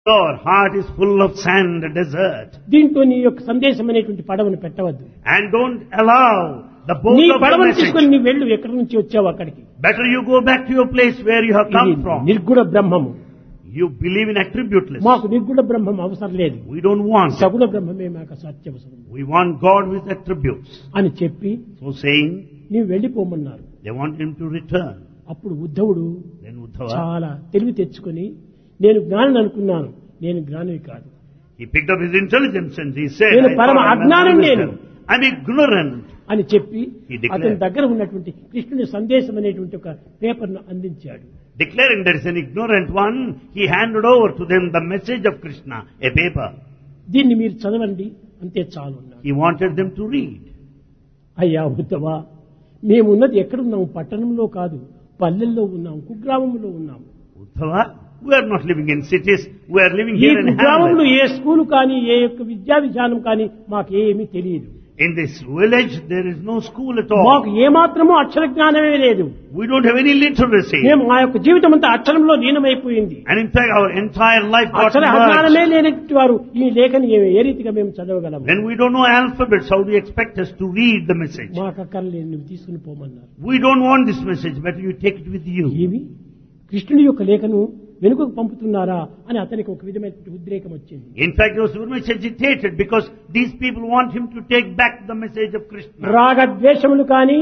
Your heart is full of sand, desert. దీంట్లో నీ యొక్క సందేశం అనేటువంటి పడవను పెట్టవద్దు. And don't allow the boat నీ of the పడవను message. తీసుకొని నీ వెళ్ళు, ఎక్కడి నుంచి వచ్చావు అక్కడికి. Better you go back to your place where you have ఇది come from. నిర్గుణ బ్రహ్మము. You believe in attributeless. మాకు నిర్గుణ బ్రహ్మం అవసరం లేదు, We don't want it. సగుణ బ్రహ్మమే మాకు సత్యవసరం We want God with attributes. అని చెప్పి So saying, నీవు వెళ్ళిపోమన్నారు. they want him to return. అప్పుడు ఉద్ధవుడు Then Uddhava, చాలా తెలివి తెచ్చుకొని, నేను జ్ఞాని అనుకున్నాను, నేను జ్ఞానివి కాదు, he picked up his intelligence and he said, నేను I పరమ thought I'm అజ్ఞానం నేను. I'm ignorant. అని చెప్పి He declared. అతని దగ్గర ఉన్నటువంటి కృష్ణుని సందేశం అనేటువంటి ఒక పేపర్ను అందించాడు. Declaring there is an ignorant one, he handed over to them the message of Krishna, a paper. దీన్ని మీరు చదవండి అంతే చాలు అన్నాడు. He wanted them to read. అయ్యా ఉద్ధవా, మేమున్నది ఎక్కడున్నాము? పట్టణంలో కాదు, పల్లెల్లో ఉన్నాం, కుగ్రామంలో ఉన్నాం. Uddhava, we are not living in cities, we are living ఈ here in కుగ్రామంలో hamlets. A school కానీ, ఏ యొక్క విద్యా విధానం కానీ మాకు ఏమీ తెలియదు. In this village, there is no school at all. మాకు ఏమాత్రమూ అక్షర జ్ఞానమే లేదు. We don't have any literacy. మేము మా యొక్క జీవితం అంతా అక్షరంలో లీనమైపోయింది. And in fact, our entire life got అక్షర అజ్ఞానమే merged. లేనటువంటి వారు ఈ లేఖని ఏ రీతిగా మేము చదవగలము? When we don't know alphabets, how do you expect us to read the message? మాకు అక్కర్లేదు, నువ్వు తీసుకుని పోమన్నారు. We don't want this message, better you take it with you. ఏమి కృష్ణుడి యొక్క లేఖను వెనుకకు పంపుతున్నారా అని అతనికి ఒక విధమైన ఉద్రేకం వచ్చింది. In fact, he was very much agitated because these people want him to take back the message of Krishna. రాగద్వేషములు కానీ,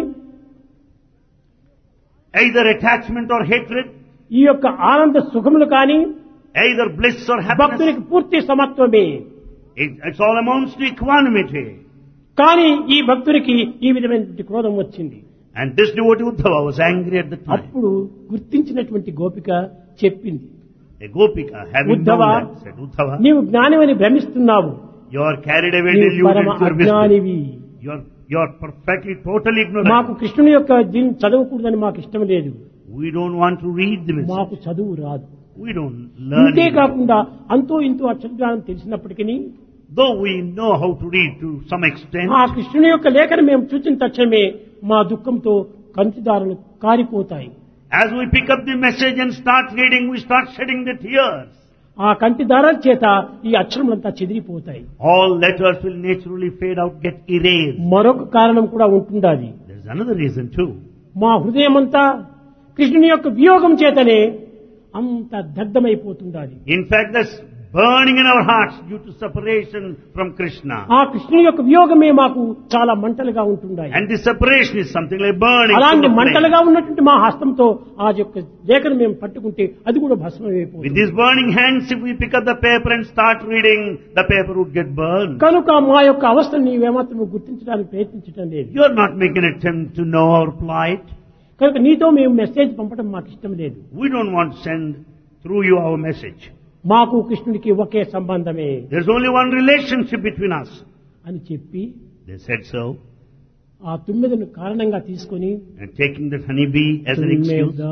Either attachment or hatred, ఈ యొక్క ఆనంద సుఖములు కానీ either bliss or happiness. భక్తునికి పూర్తి సమత్వమే. It's all amounts to equanimity. కానీ ఈ భక్తునికి ఈ విధమైనటువంటి క్రోధం వచ్చింది. And this devotee Uddhava was angry at the time. అప్పుడు గుర్తించినటువంటి గోపిక చెప్పింది, A Gopika, having known Uddhava, that, said, Uddhava, నీవు జ్ఞానమని భ్రమిస్తున్నావు, you are carried away, నీవు deluded పరమ with your wisdom. అజ్ఞానివి. You are perfectly, totally ignorant. మాకు కృష్ణుని యొక్క దీన్ని చదవకూడదని మాకు ఇష్టం లేదు, We don't want to read the message. మాకు చదువు రాదు. We don't learn it. అంతేకాకుండా అంతో ఇంతో అక్షర జ్ఞానం తెలిసినప్పటికీ Though we know how to read to some extent, ఆ కృష్ణుని యొక్క లేఖను మేము చూసిన తక్షణమే మా దుఃఖంతో కంటిదారులు కారిపోతాయి. as we pick up the message and start reading, we start shedding the tears. ఆ కంటిదారాల చేత ఈ అక్షరములంతా చెదిరిపోతాయి. All letters will naturally fade out, get erased. మరొక కారణం కూడా ఉంటుండాది. There is another reason too. మా హృదయమంతా కృష్ణుని యొక్క వియోగం చేతనే అంత దగ్ధమైపోతుండాలి. In fact, there's burning in our hearts due to separation from Krishna. ఆ కృష్ణుని యొక్క వియోగమే మాకు చాలా మంటలుగా ఉంటుండాలి. And this separation is something like burning. అలాంటి full of flame. మంటలుగా ఉన్నటువంటి మా హస్తంతో ఆ యొక్క లేఖను మేము పట్టుకుంటే అది కూడా With భస్మమైపోతుంది. these burning hands, if we pick up the paper and start reading, the paper would get burned. కనుక మా యొక్క అవస్థను నీవేమాత్రం గుర్తించడానికి ప్రయత్నించడం లేదు. You are not making an attempt to know our plight. కనుక నీతో మేము మెసేజ్ పంపడం మాకు ఇష్టం లేదు. We don't want to send through you our message. మాకు కృష్ణుడికి ఒకే సంబంధమే There's only one relationship between us. అని చెప్పి They said so. ఆ తుమ్మెదను కారణంగా తీసుకొని And taking that honeybee as an excuse. తుమ్మెదా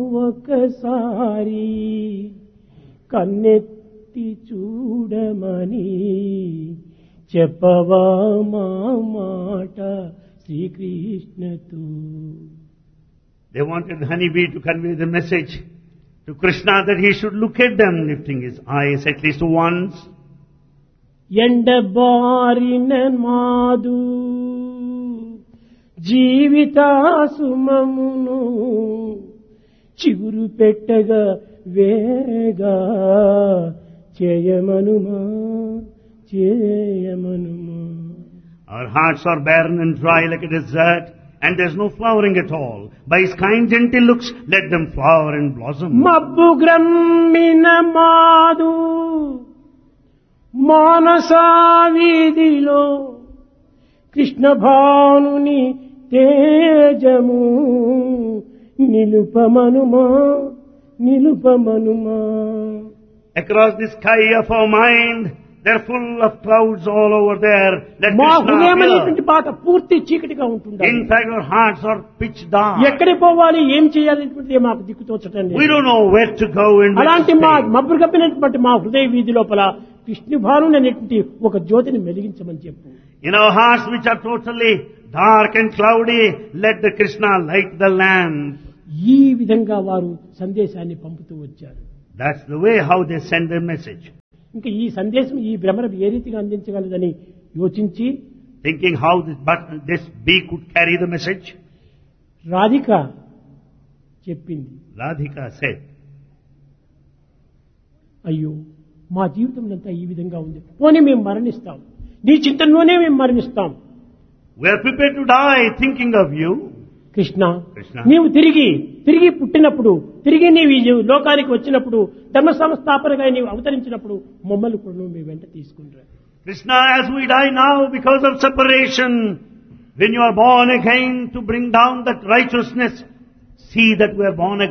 ఒకసారి కన్నెత్తి చూడమని చెప్పవా మా మాట శ్రీకృష్ణతో. They wanted the honeybee to convey the message to Krishna that he should look at them, lifting his eyes at least once. ఎండబారిన మాదు జీవితాసుమమును చిగురు పెట్టగా వేగా చేయమనుమా చేయమనుమా. Our hearts are barren and dry like a desert, and there's no flowering at all. By his kind gentle looks, let them flower and blossom. మబ్బు గ్రమ్మిన మాదు మానసా వీధిలో కృష్ణ భానుని తేజము నిలుపమనుమా నిలుపమనుమా. Across the sky of our mind, they're full of clouds all over there. Let మా Krishna హృదయమైనటువంటి appear. పాట పూర్తి చీకటిగా ఉంటుంది. In fact, our hearts are pitch dark. ఎక్కడికి పోవాలి, ఏం చేయాలనేటువంటిది మాకు దిక్కుతోచటం We లేదు. don't know where to go and where అలాంటి to మా stay. మబ్బు కప్పినటువంటి మా హృదయ వీధి లోపల కృష్ణ భానుని అనేటువంటి ఒక జ్యోతిని వెలిగించమని చెప్పు. In our hearts which are totally dark and cloudy, let the Krishna light the lamp. ఈ విధంగా వారు సందేశాన్ని పంపుతూ వచ్చారు. That's the way how they send their message. ఇంకా ఈ సందేశం ఈ భ్రమరం ఏ రీతిగా అందించగలదని యోచించి Thinking how this bee could carry the message, Radhika చెప్పింది, Radhika said, అయ్యో మా జీవితం అంతా ఈ విధంగా ఉంది, పోనీ మేము మరణిస్తాం, నీ చింతనలోనే మేము మరణిస్తాం. we are prepared to die thinking of you. Krishna, Krishna. నీవు తిరిగి పుట్టినప్పుడు, తిరిగి నీవు ఈ లోకానికి వచ్చినప్పుడు, ధర్మ సంస్థాపనగా నీవు అవతరించినప్పుడు మమ్మల్ని కూడా నువ్వు మీ వెంట తీసుకుంటారు. Krishna, as we die now because of separation, when you are born again to bring down that righteousness, see that we are born again